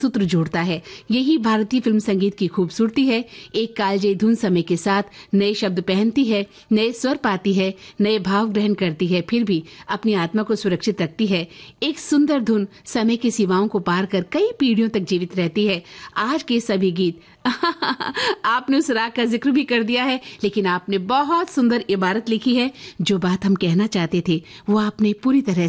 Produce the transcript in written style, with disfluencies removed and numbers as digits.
सूत्र जोड़ता है। यही भारतीय फिल्म संगीत की खूबसूरती है। एक कालजयी धुन समय के साथ नए शब्द पहनती है, नए स्वर पाती है, नए भाव ग्रहण करती है, फिर भी अपनी आत्मा को सुरक्षित रखती है। एक सुंदर धुन समय की सीमाओं को पार कर कई पीढ़ियों तक जीवित रहती है। आज के सभी गीत आपने उस राग का जिक्र भी कर दिया है, लेकिन आपने बहुत सुंदर इबारत लिखी है। जो बात हम कहना चाहते थे वो आपने पूरी तरह